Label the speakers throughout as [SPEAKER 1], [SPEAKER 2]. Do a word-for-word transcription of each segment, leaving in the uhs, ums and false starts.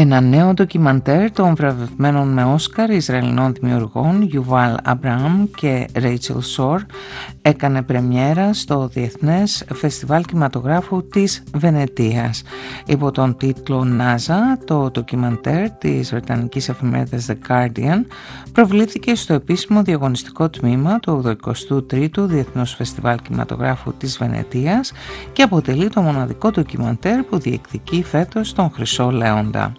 [SPEAKER 1] Ένα νέο ντοκιμαντέρ των βραβευμένων με Όσκαρ Ισραηλινών δημιουργών Yuval Abraham και Rachel Shor έκανε πρεμιέρα στο Διεθνές Φεστιβάλ Κινηματογράφου της Βενετίας. Υπό τον τίτλο «Νάζα», το ντοκιμαντέρ της βρετανικής εφημερίδας The Guardian προβλήθηκε στο επίσημο διαγωνιστικό τμήμα του ογδοηκοστού τρίτου Διεθνούς Φεστιβάλ Κινηματογράφου της Βενετίας και αποτελεί το μοναδικό ντοκιμαντέρ που διεκδικεί φέτος τον Χρυσό Λέοντα.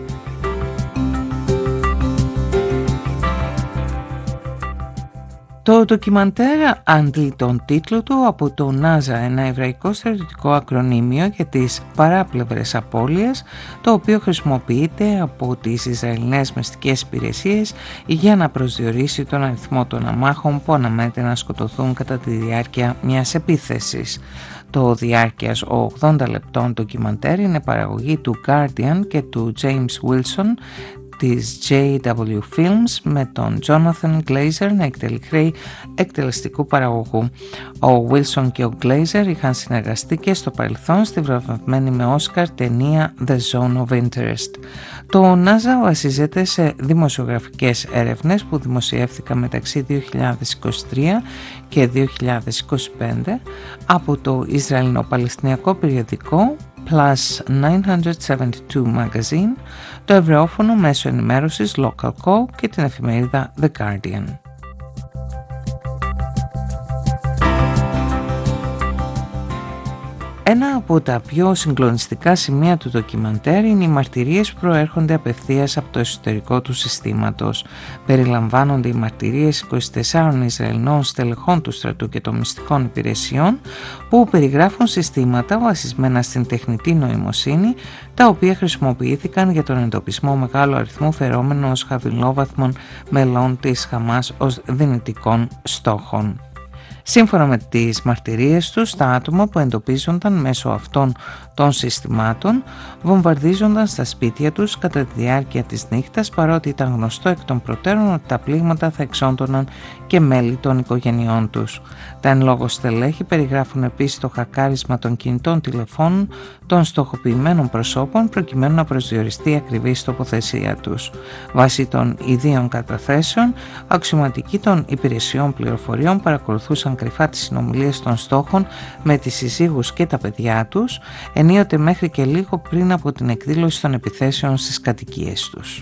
[SPEAKER 1] Το ντοκιμαντέρ αντλεί τον τίτλο του από το Νάζα, ένα εβραϊκό στρατιωτικό ακρονίμιο για τις παράπλευρες απώλειες, το οποίο χρησιμοποιείται από τις Ισραηλινές μυστικές υπηρεσίες για να προσδιορίσει τον αριθμό των αμάχων που αναμένεται να σκοτωθούν κατά τη διάρκεια μιας επίθεσης. Το διάρκειας ογδόντα λεπτών ντοκιμαντέρ είναι παραγωγή του Guardian και του James Wilson της τζέι ντάμπλιου Films, με τον Jonathan Glazer να εκτελεί εκτελεστικού παραγωγού. Ο Wilson και ο Glazer είχαν συνεργαστεί και στο παρελθόν στη βραβευμένη με Όσκαρ ταινία The Zone of Interest. Το Νάζα βασίζεται σε δημοσιογραφικές έρευνες που δημοσιεύθηκαν μεταξύ δύο χιλιάδες είκοσι τρία και δύο χιλιάδες είκοσι πέντε από το Ισραηλινο-Παλαιστινιακό περιοδικό Plus εννιακόσια εβδομήντα δύο Magazine, το εβραιόφωνο μέσο ενημέρωσης Local Co και την εφημερίδα The Guardian. Ένα από τα πιο συγκλονιστικά σημεία του ντοκιμαντέρ είναι οι μαρτυρίες που προέρχονται απευθείας από το εσωτερικό του συστήματος. Περιλαμβάνονται οι μαρτυρίες είκοσι τεσσάρων Ισραηλινών στελεχών του στρατού και των μυστικών υπηρεσιών που περιγράφουν συστήματα βασισμένα στην τεχνητή νοημοσύνη, τα οποία χρησιμοποιήθηκαν για τον εντοπισμό μεγάλου αριθμού φερόμενων ως χαμηλόβαθμων μελών της Χαμάς ως δυνητικών στόχων. Σύμφωνα με τις μαρτυρίες τους, τα άτομα που εντοπίζονταν μέσω αυτών των συστημάτων βομβαρδίζονταν στα σπίτια τους κατά τη διάρκεια της νύχτας, παρότι ήταν γνωστό εκ των προτέρων ότι τα πλήγματα θα εξόντωναν και μέλη των οικογενειών τους. Τα εν λόγω στελέχη περιγράφουν επίσης το χακάρισμα των κινητών τηλεφώνων των στοχοποιημένων προσώπων προκειμένου να προσδιοριστεί ακριβής τοποθεσία τους. Βάσει των ιδίων καταθέσεων, αξιωματικοί των υπηρεσιών πληροφοριών παρακολουθούσαν κρυφά τις συνομιλίες των στόχων με τις συζύγους και τα παιδιά τους, ενίοτε μέχρι και λίγο πριν από την εκδήλωση των επιθέσεων στις κατοικίες τους.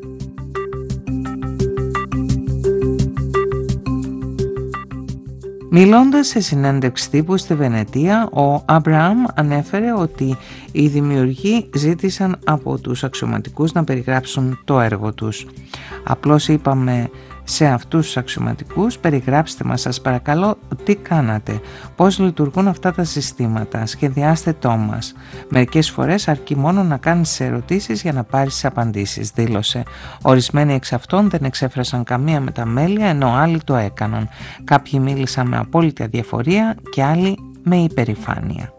[SPEAKER 1] Μιλώντας σε συνέντευξη τύπου στη Βενετία, ο Αμπραάμ ανέφερε ότι οι δημιουργοί ζήτησαν από τους αξιωματικούς να περιγράψουν το έργο τους. «Απλώς είπαμε σε αυτούς τους αξιωματικούς, περιγράψτε μας σας παρακαλώ τι κάνατε, πώς λειτουργούν αυτά τα συστήματα, σχεδιάστε το μας. Μερικές φορές αρκεί μόνο να κάνεις ερωτήσεις για να πάρεις τις απαντήσεις», δήλωσε. Ορισμένοι εξ αυτών δεν εξέφρασαν καμία μεταμέλεια, ενώ άλλοι το έκαναν. Κάποιοι μίλησαν με απόλυτη αδιαφορία και άλλοι με υπερηφάνεια.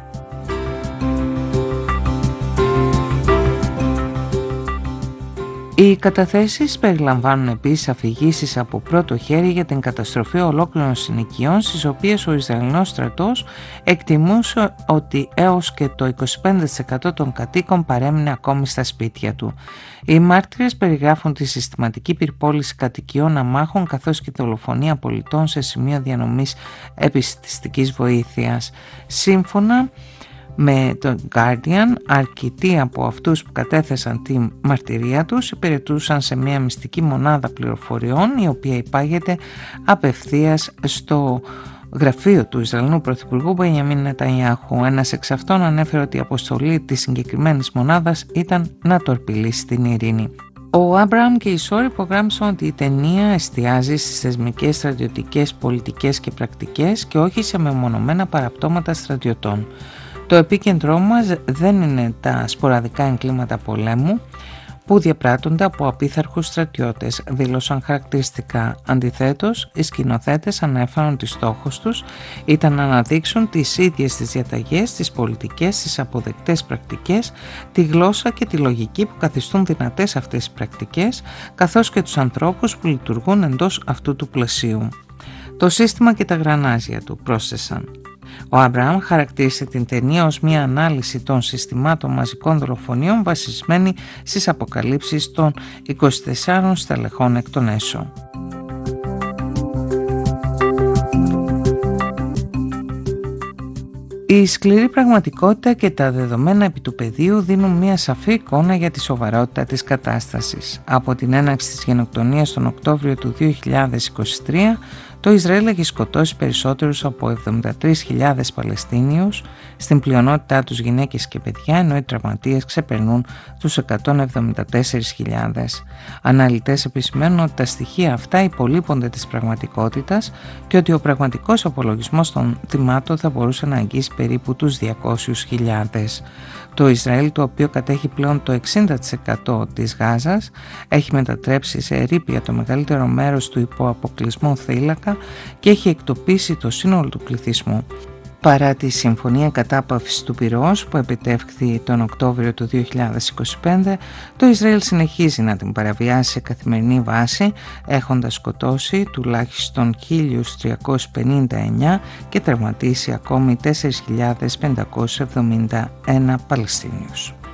[SPEAKER 1] Οι καταθέσεις περιλαμβάνουν επίσης αφηγήσεις από πρώτο χέρι για την καταστροφή ολόκληρων συνοικιών, στις οποίες ο Ισραηλινός στρατός εκτιμούσε ότι έως και το είκοσι πέντε τοις εκατό των κατοίκων παρέμεινε ακόμη στα σπίτια του. Οι μάρτυρες περιγράφουν τη συστηματική πυρπόληση κατοικιών αμάχων καθώς και δολοφονία πολιτών σε σημείο διανομής επιστημιστικής βοήθειας. Σύμφωνα με τον Guardian, αρκετοί από αυτούς που κατέθεσαν τη μαρτυρία τους υπηρετούσαν σε μια μυστική μονάδα πληροφοριών, η οποία υπάγεται απευθείας στο γραφείο του Ισραηλινού Πρωθυπουργού Μπενιαμίν Νετανιάχου. Ένας εξ αυτών ανέφερε ότι η αποστολή της συγκεκριμένης μονάδας ήταν να τορπιλήσει την ειρήνη. Ο Αμπραάμ και η Σόρ υπογράμμισαν ότι η ταινία εστιάζει στις θεσμικές, στρατιωτικές, πολιτικές και πρακτικές και όχι σε μεμονωμένα παραπτώματα στρατιωτών. Το επίκεντρό μας δεν είναι τα σποραδικά εγκλήματα πολέμου που διαπράττονται από απίθαρχους στρατιώτες, δήλωσαν χαρακτηριστικά. Αντιθέτως, οι σκηνοθέτες ανέφεραν ότι στόχος τους ήταν να αναδείξουν τις ίδιες τις διαταγές, τις πολιτικές, τις αποδεκτές πρακτικές, τη γλώσσα και τη λογική που καθιστούν δυνατές αυτές τις πρακτικές, καθώς και τους ανθρώπους που λειτουργούν εντός αυτού του πλαισίου. Το σύστημα και τα γρανάζια του, πρόσθεσαν. Ο Αβραάμ χαρακτήρισε την ταινία ως μια ανάλυση των συστημάτων μαζικών δολοφονιών βασισμένη στις αποκαλύψεις των είκοσι τεσσάρων στελεχών εκ των έσω. Η σκληρή πραγματικότητα και τα δεδομένα επί του πεδίου δίνουν μια σαφή εικόνα για τη σοβαρότητα της κατάστασης. Από την έναρξη της γενοκτονίας τον Οκτώβριο του δύο χιλιάδες είκοσι τρία, το Ισραήλ έχει σκοτώσει περισσότερους από εβδομήντα τρεις χιλιάδες Παλαιστίνιους, στην πλειονότητά τους γυναίκες και παιδιά, ενώ οι τραυματίες ξεπερνούν τους εκατόν εβδομήντα τέσσερις χιλιάδες. Αναλυτές επισημαίνουν ότι τα στοιχεία αυτά υπολείπονται της πραγματικότητας και ότι ο πραγματικός απολογισμός των θυμάτων θα μπορούσε να αγγίσει περίπου τους διακόσιες χιλιάδες. Το Ισραήλ, το οποίο κατέχει πλέον το εξήντα τοις εκατό της Γάζας, έχει μετατρέψει σε ερείπια το μεγαλύτερο μέρος του υποαποκλεισμού θύλακα και έχει εκτοπίσει το σύνολο του πληθυσμού. Παρά τη συμφωνία κατάπαυσης του πυρός που επιτεύχθη τον Οκτώβριο του δύο χιλιάδες είκοσι πέντε, το Ισραήλ συνεχίζει να την παραβιάσει σε καθημερινή βάση, έχοντας σκοτώσει τουλάχιστον χίλιους τριακόσιους πενήντα εννέα και τραυματίσει ακόμη τέσσερις χιλιάδες πεντακόσιους εβδομήντα ένα Παλαιστίνιους.